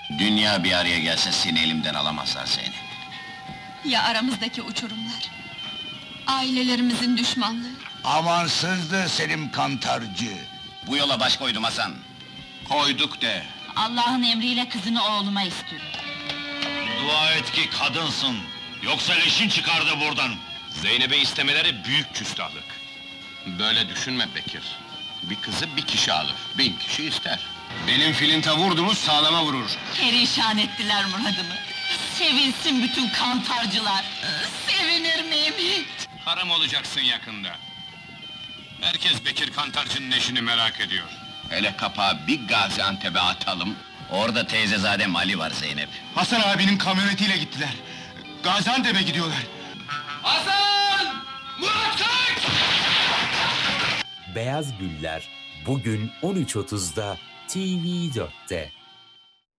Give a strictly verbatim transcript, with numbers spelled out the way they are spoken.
Dünya bir araya gelse seni elimden alamazlar Zeynep. Ya aramızdaki uçurumlar? Ailelerimizin düşmanlığı? Amansızdı Selim Kantarcı. Bu yola baş koydum Hasan. Koyduk de. Allah'ın emriyle kızını oğluma istiyorum. Dua et ki kadınsın, yoksa leşin çıkardı buradan. Zeynep'i istemeleri büyük küstahlık. Böyle düşünme Bekir. Bir kızı bir kişi alır, bin kişi ister. Benim filinta vurdu mu sağlama vurur. Perişan ettiler muradımı. Sevinsin bütün kantarcılar. Sevinir miyim hiç? Haram olacaksın yakında. Herkes Bekir Kantarcı'nın eşini merak ediyor. Hele kapağı bir Gaziantep'e atalım. Orada teyzezadem Ali var Zeynep. Hasan abinin kamyonetiyle gittiler. Gaziantep'e gidiyorlar. Hasan! Murat kaç! Beyaz Güller bugün on üç otuzda T V dörtte.